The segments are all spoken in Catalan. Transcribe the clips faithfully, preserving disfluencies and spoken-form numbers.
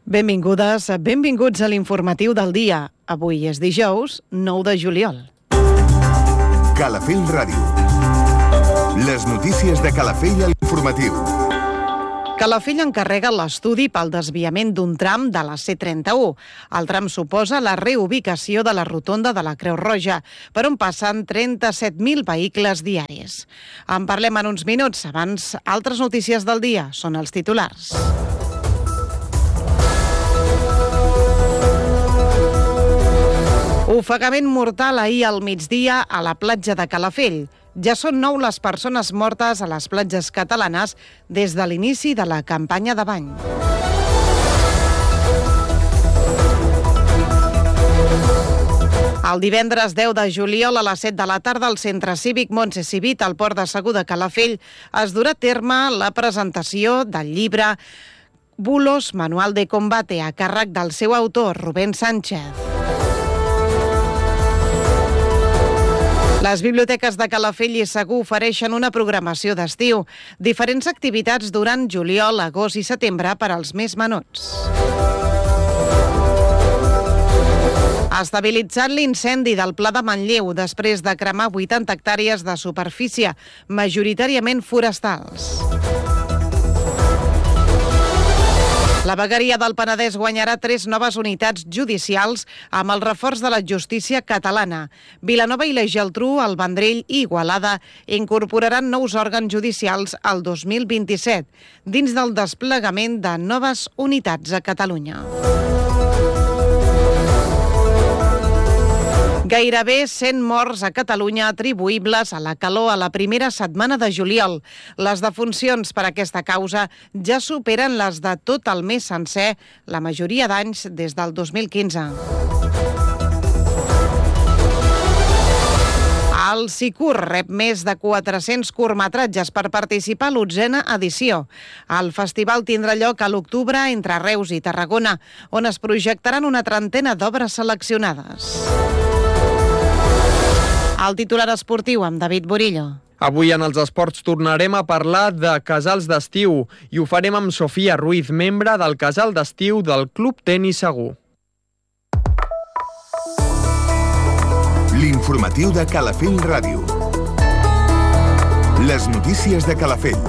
Benvingudes, benvinguts a l'informatiu del dia. Avui és dijous, nou de juliol. Calafell Ràdio. Les notícies de Calafell a l'informatiu. Calafell encarrega l'estudi pel desviament d'un tram de la C trenta-u. El tram suposa la reubicació de la rotonda de la Creu Roja, per on passen trenta-set mil vehicles diaris. En parlem en uns minuts. Abans, altres notícies del dia són els titulars. Ofegament mortal ahir al migdia a la platja de Calafell. Ja són nou les persones mortes a les platges catalanes des de l'inici de la campanya de bany. El divendres deu de juliol a les set de la tarda al Centre Cívic Montse Civit, al Port de Segur de Calafell, es durà a terme la presentació del llibre Bulos, Manual de Combate, a càrrec del seu autor, Rubén Sánchez. Les biblioteques de Calafell i Segur ofereixen una programació d'estiu, diferents activitats durant juliol, agost i setembre per als més menuts. Ha estabilitzat l'incendi del Pla de Manlleu després de cremar vuitanta hectàrees de superfície, majoritàriament forestals. La vegueria del Penedès guanyarà tres noves unitats judicials amb el reforç de la justícia catalana. Vilanova i la Geltrú, el Vendrell i Igualada incorporaran nous òrgans judicials al dos mil vint-i-set, dins del desplegament de noves unitats a Catalunya. Gairebé cent morts a Catalunya atribuïbles a la calor a la primera setmana de juliol. Les defuncions per aquesta causa ja superen les de tot el mes sencer, la majoria d'anys des del dos mil quinze. El Sicur rep més de quatre-cents curtmetratges per participar a l'onzena edició. El festival tindrà lloc a l'octubre entre Reus i Tarragona, on es projectaran una trentena d'obres seleccionades. El titular esportiu amb David Borillo. Avui en els esports tornarem a parlar de casals d'estiu i ho farem amb Sofia Ruiz, membre del casal d'estiu del Club Tenis Segur. L'informatiu de Calafell Ràdio. Les notícies de Calafell.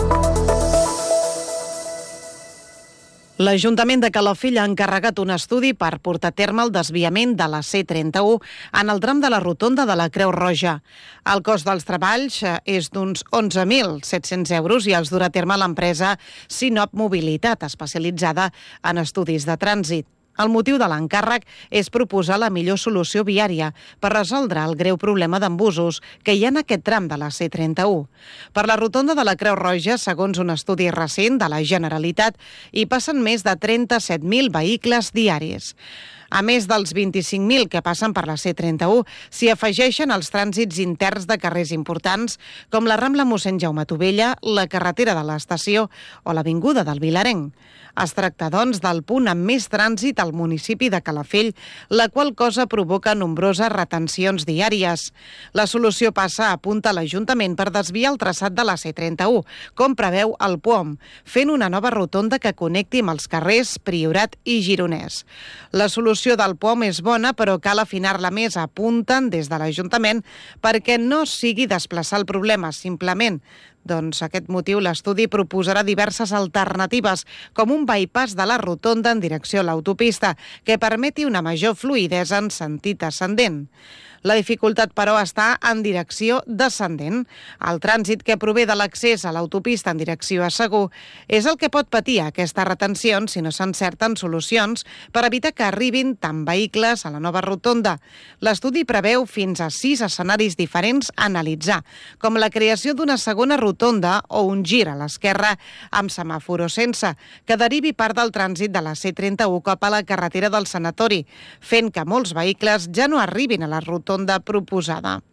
L'Ajuntament de Calafell ha encarregat un estudi per portar a terme el desviament de la C trenta-u en el tram de la rotonda de la Creu Roja. El cost dels treballs és d'uns onze mil set-cents euros i els durà a terme l'empresa Sinop Mobilitat, especialitzada en estudis de trànsit. El motiu de l'encàrrec és proposar la millor solució viària per resoldre el greu problema d'embussos que hi ha en aquest tram de la C trenta-u. Per la rotonda de la Creu Roja, segons un estudi recent de la Generalitat, hi passen més de trenta-set mil vehicles diaris. A més dels vint-i-cinc mil que passen per la C trenta-u, s'hi afegeixen els trànsits interns de carrers importants, com la Rambla Mossèn Jaume Tovella, la carretera de l'Estació o l'Avinguda del Vilarenc. Es tracta, doncs, del punt amb més trànsit al municipi de Calafell, la qual cosa provoca nombroses retencions diàries. La solució passa, apunta l'Ajuntament, per desviar el traçat de la C trenta-u, com preveu el P O M, fent una nova rotonda que connecti amb els carrers Priorat i Gironès. La solució del P O M és bona, però cal afinar-la més, apunten des de l'Ajuntament, perquè no sigui desplaçar el problema, simplement. Doncs aquest motiu l'estudi proposarà diverses alternatives, com un bypass de la rotonda en direcció a l'autopista, que permeti una major fluïdesa en sentit ascendent. La dificultat, però, està en direcció descendent. El trànsit que prové de l'accés a l'autopista en direcció a Segur és el que pot patir aquestes retencions si no s'encerten solucions per evitar que arribin tant vehicles a la nova rotonda. L'estudi preveu fins a sis escenaris diferents a analitzar, com la creació d'una segona rotonda o un gir a l'esquerra amb semàfor o sense, que derivi part del trànsit de la C trenta-u cap a la carretera del Sanatori, fent que molts vehicles ja no arribin a la rotonda proposada.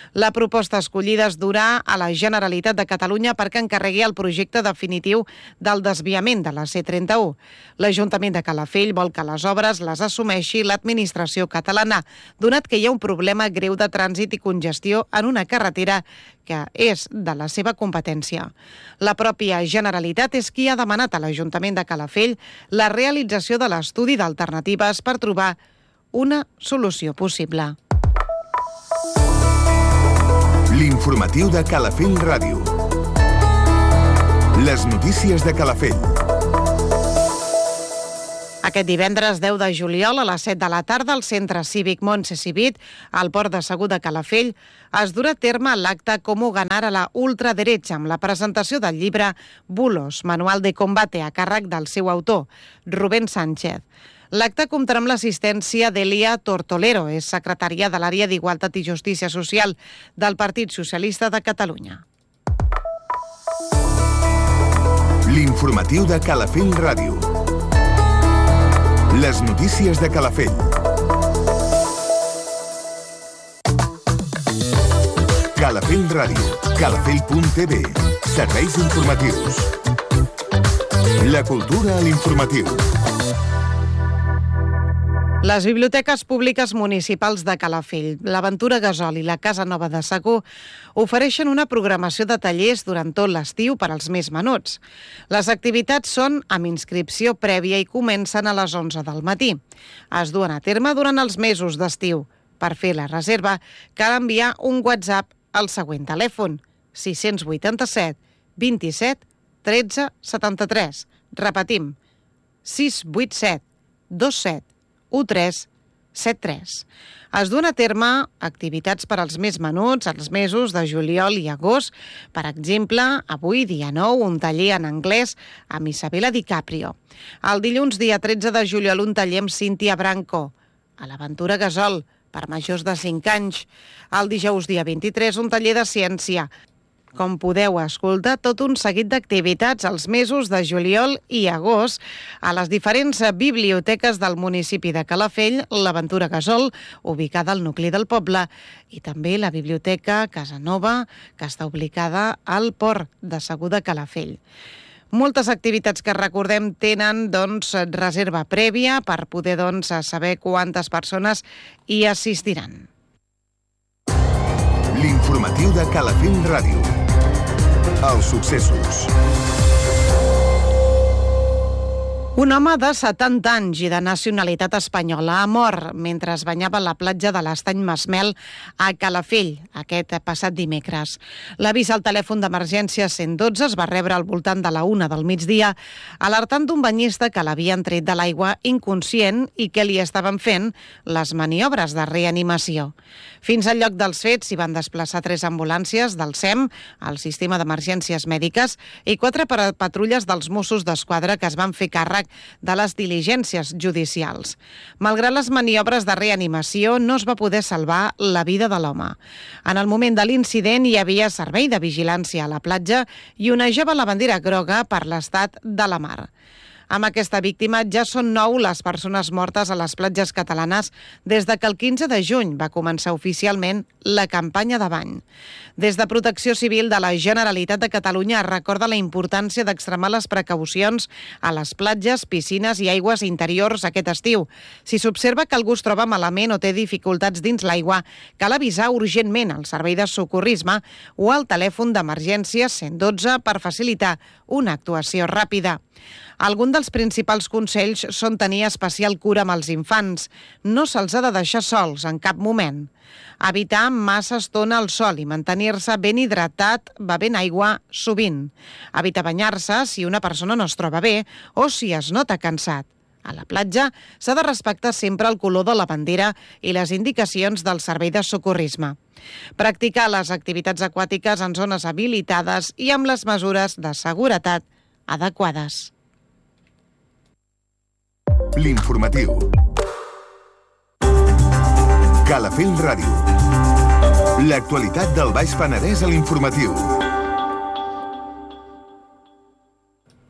La proposta escollida es durà a la Generalitat de Catalunya perquè encarregui el projecte definitiu del desviament de la C trenta-u. L'Ajuntament de Calafell vol que les obres les assumeixi l'administració catalana, donat que hi ha un problema greu de trànsit i congestió en una carretera que és de la seva competència. La pròpia Generalitat és qui ha demanat a l'Ajuntament de Calafell la realització de l'estudi d'alternatives per trobar una solució possible. L'informatiu de Calafell Ràdio. Les notícies de Calafell. Aquest divendres deu de juliol a les set de la tarda al Centre Cívic Montse Civit, al Port de Segur de Calafell, es durà a terme l'acte Cómo ganar a la ultraderecha amb la presentació del llibre Bulos, manual de combate a càrrec del seu autor, Rubén Sánchez. L'acte comptarà amb l'assistència d'Elia Tortolero, és secretària de l'àrea d'Igualtat i Justícia Social del Partit Socialista de Catalunya. L'informatiu de Calafell Ràdio. Les notícies de Calafell. Calafell Ràdio. Calafell punt t v. Serveis informatius. La cultura a l'informatiu. Les biblioteques públiques municipals de Calafell, l'Aventura Gasol i la Casa Nova de Segur ofereixen una programació de tallers durant tot l'estiu per als més menuts. Les activitats són amb inscripció prèvia i comencen a les onze del matí. Es duen a terme durant els mesos d'estiu. Per fer la reserva, cal enviar un WhatsApp al següent telèfon, sis vuitanta-set vint-i-set tretze setanta-tres. Repetim, sis vuit set dos set u tres set tres. Es duen a terme activitats per als més menuts els mesos de juliol i agost. Per exemple, avui, dia nou, un taller en anglès amb Isabela DiCaprio. El dilluns, dia tretze de juliol, un taller amb Cíntia Branco. A l'Aventura Gasol, per majors de cinc anys. El dijous, dia vint-i-tres, un taller de ciència. Com podeu escoltar, tot un seguit d'activitats als mesos de juliol i agost a les diferents biblioteques del municipi de Calafell, l'Aventura Gasol, ubicada al nucli del poble, i també la Biblioteca Casa Nova, que està ubicada al Port de Segur de Calafell. Moltes activitats que recordem tenen doncs, reserva prèvia per poder doncs, saber quantes persones hi assistiran. L'informatiu de Calafell Ràdio. Els successos. Un home de setanta anys i de nacionalitat espanyola ha mort mentre es banyava a la platja de l'Estany Masmel a Calafell aquest passat dimecres. L'avís al telèfon d'emergència cent dotze es va rebre al voltant de la una del migdia, alertant d'un banyista que l'havien tret de l'aigua inconscient i que li estaven fent les maniobres de reanimació. Fins al lloc dels fets s'hi van desplaçar tres ambulàncies del S E M, el Sistema d'Emergències Mèdiques, i quatre patrulles dels Mossos d'Esquadra que es van fer càrrec de les diligències judicials. Malgrat les maniobres de reanimació, no es va poder salvar la vida de l'home. En el moment de l'incident hi havia servei de vigilància a la platja i onejava la bandera groga per l'estat de la mar. Amb aquesta víctima ja són nou les persones mortes a les platges catalanes des de que el quinze de juny va començar oficialment la campanya de bany. Des de Protecció Civil de la Generalitat de Catalunya es recorda la importància d'extremar les precaucions a les platges, piscines i aigües interiors aquest estiu. Si s'observa que algú es troba malament o té dificultats dins l'aigua, cal avisar urgentment al servei de socorrisme o al telèfon d'emergència cent dotze per facilitar una actuació ràpida. Alguns dels principals consells són tenir especial cura amb els infants. No se'ls ha de deixar sols en cap moment. Evitar massa estona al sol i mantenir-se ben hidratat bevent aigua sovint. Evitar banyar-se si una persona no es troba bé o si es nota cansat. A la platja s'ha de respectar sempre el color de la bandera i les indicacions del servei de socorrisme. Practicar les activitats aquàtiques en zones habilitades i amb les mesures de seguretat adequades. L'informatiu. Calafell Ràdio. L'actualitat del Baix Penedès a l'informatiu.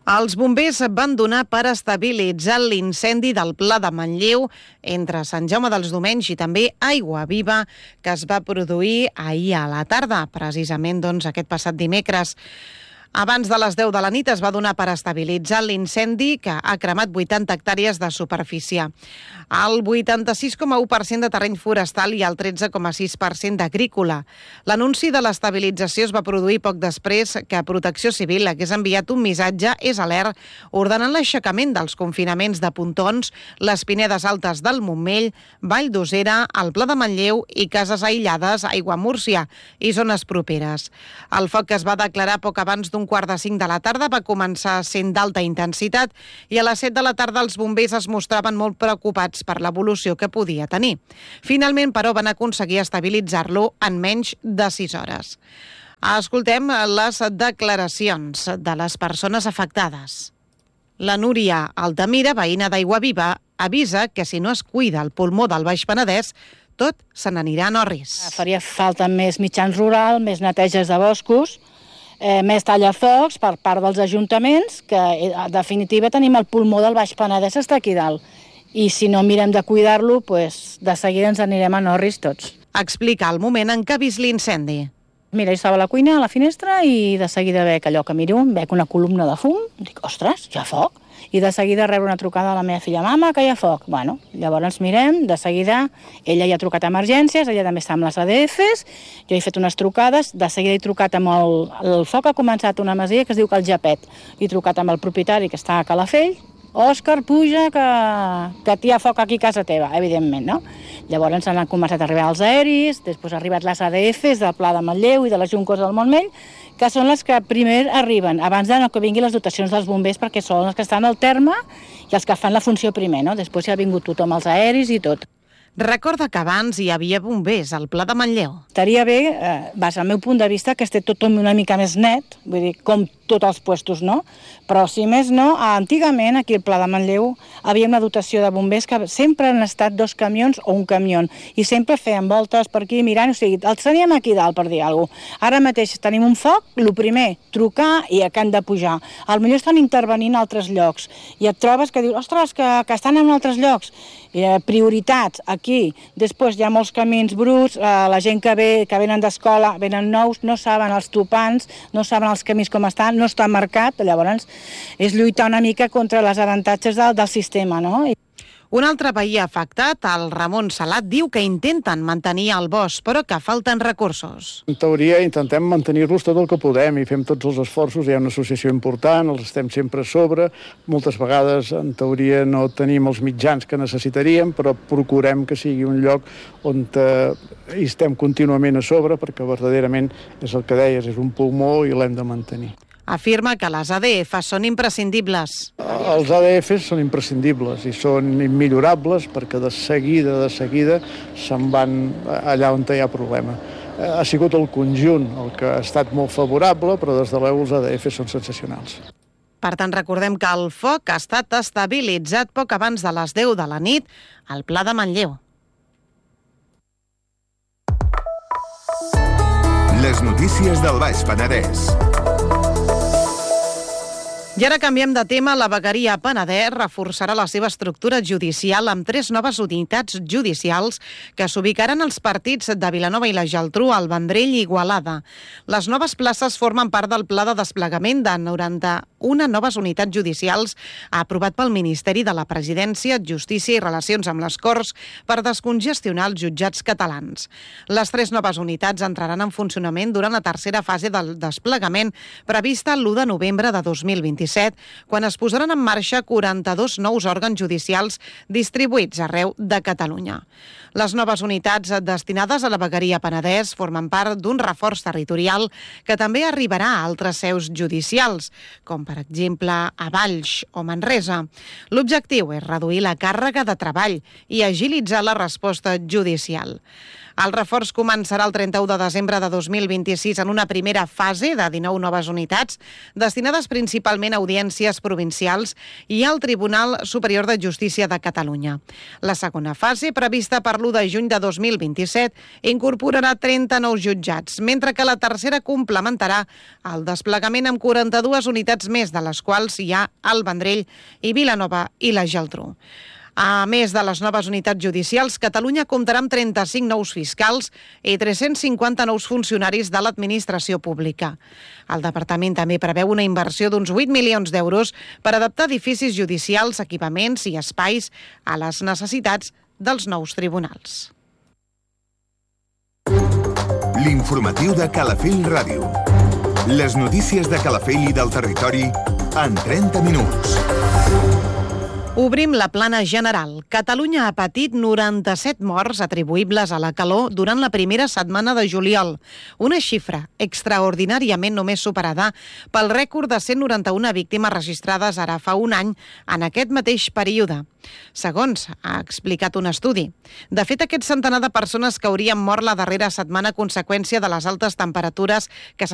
Els bombers van donar per estabilitzar l'incendi del Pla de Manlleu entre Sant Jaume dels Domenys i també Aiguaviva, que es va produir ahir a la tarda, precisament doncs, aquest passat dimecres. Abans de les deu de la nit es va donar per estabilitzar l'incendi que ha cremat vuitanta hectàrees de superfície. El vuitanta-sis coma u per cent de terreny forestal i el tretze coma sis per cent d'agrícola. L'anunci de l'estabilització es va produir poc després que Protecció Civil hagués enviat un missatge és alert ordenant l'aixecament dels confinaments de Pontons, les Pinedes Altes del Montmell, Vall d'Osera, el Pla de Manlleu i cases aïllades a Aiguamúrcia i zones properes. El foc que es va declarar poc abans d'un quart de cinc de la tarda va començar sent d'alta intensitat i a les set de la tarda els bombers es mostraven molt preocupats per l'evolució que podia tenir. Finalment, però, van aconseguir estabilitzar-lo en menys de sis hores. Escoltem les declaracions de les persones afectades. La Núria Altamira, veïna d'Aiguaviva, avisa que si no es cuida el pulmó del Baix Penedès, tot se n'anirà en orris. Faria falta més mitjans rurals, més neteges de boscos, Eh, més tallafocs per part dels ajuntaments, que en definitiva tenim el pulmó del Baix Penedès està aquí dalt. I si no mirem de cuidar-lo, pues, de seguida ens anirem a orris tots. Explica el moment en què ha vist l'incendi. Mira, jo estava a la cuina, a la finestra, i de seguida veig allò que miro, veig una columna de fum, dic, ostres, hi ha foc. I de seguida rebre una trucada a la meva filla, mama, que hi ha foc. Bueno, llavors mirem, de seguida, ella ja ha trucat a emergències, ella també està amb les A D Fs, jo he fet unes trucades, de seguida he trucat amb el, el foc, ha començat una masia que es diu Cal Japet, he trucat amb el propietari que està a Calafell, Òscar, puja, que, que hi ha foc aquí a casa teva, evidentment, no? Llavors han començat a arribar els aeris, després han arribat les A D Fs del Pla de Manlleu i de les Juncos del Montmell, que són les que primer arriben, abans de no que vinguin les dotacions dels bombers, perquè són els que estan al terme i els que fan la funció primer, no? Després ja ha vingut tothom als aeris i tot. Recorda que abans hi havia bombers al Pla de Manlleu. Estaria bé, eh, des del meu punt de vista, que esté tot una mica més net, vull dir, com tots els puestos, no? Però, si més no, antigament, aquí al Pla de Manlleu, havia una dotació de bombers que sempre han estat dos camions o un camió, i sempre feien voltes per aquí mirant, o sigui, els teníem aquí dalt, per dir alguna cosa. Ara mateix tenim un foc, el primer, trucar i que han de pujar. Al millor estan intervenint a altres llocs, i et trobes que dius, ostres, que, que estan en altres llocs. Eh, prioritats, aquí. Després hi ha molts camins bruts, eh, la gent que ve, que venen d'escola, venen nous, no saben els topants, no saben els camins com estan, no està marcat, llavors és lluitar una mica contra les avantatges del, del sistema, no? Un altre veí afectat, el Ramon Salat, diu que intenten mantenir el bosc, però que falten recursos. En teoria intentem mantenir-los tot el que podem i fem tots els esforços. Hi ha una associació important, els estem sempre a sobre. Moltes vegades, en teoria, no tenim els mitjans que necessitaríem, però procurem que sigui un lloc on eh, hi estem contínuament a sobre, perquè verdaderament és el que deies, és un pulmó i l'hem de mantenir. Afirma que les A D Fs són imprescindibles. Els A D Fs són imprescindibles i són immillorables perquè de seguida, de seguida, se'n van allà on hi ha problema. Ha sigut el conjunt el que ha estat molt favorable, però des de l'E U els A D Fs són sensacionals. Per tant, recordem que el foc ha estat estabilitzat poc abans de les deu de la nit al Pla de Manlleu. Les notícies del Baix Penedès. I ara canviem de tema. La vegueria Penedès reforçarà la seva estructura judicial amb tres noves unitats judicials que s'ubicaran als partits de Vilanova i la Geltrú, el Vendrell i Igualada. Les noves places formen part del pla de desplegament de noranta-una noves unitats judicials aprovat pel Ministeri de la Presidència, Justícia i Relacions amb les Corts per descongestionar els jutjats catalans. Les tres noves unitats entraran en funcionament durant la tercera fase del desplegament prevista l'u de novembre de dos mil vint-i-set, quan es posaran en marxa quaranta-dos nous òrgans judicials distribuïts arreu de Catalunya. Les noves unitats destinades a la vegueria Penedès formen part d'un reforç territorial que també arribarà a altres seus judicials, com per exemple a Valls o Manresa. L'objectiu és reduir la càrrega de treball i agilitzar la resposta judicial. El reforç començarà el trenta-u de desembre de dos mil vint-i-sis en una primera fase de dinou noves unitats destinades principalment a audiències provincials i al Tribunal Superior de Justícia de Catalunya. La segona fase, prevista per l'u de juny de dos mil vint-i-set, incorporarà trenta nous jutjats, mentre que la tercera complementarà el desplegament amb quaranta-dues unitats més, de les quals hi ha el Vendrell i Vilanova i la Geltrú. A més de les noves unitats judicials, Catalunya comptarà amb trenta-cinc nous fiscals i tres-cents cinquanta nous funcionaris de l'administració pública. El departament també preveu una inversió d'uns vuit milions d'euros per adaptar edificis judicials, equipaments i espais a les necessitats dels nous tribunals. L'informatiu de Calafell Ràdio. Les notícies de Calafell i del territori en trenta minuts. Obrim la plana general. Catalunya ha patit noranta-set morts atribuïbles a la calor durant la primera setmana de juliol, una xifra extraordinàriament només superada pel rècord de cent noranta-una víctimes registrades ara fa un any en aquest mateix període. Segons ha explicat un estudi. De fet, aquest centenar de persones que haurien mort la darrera setmana a conseqüència de les altes temperatures que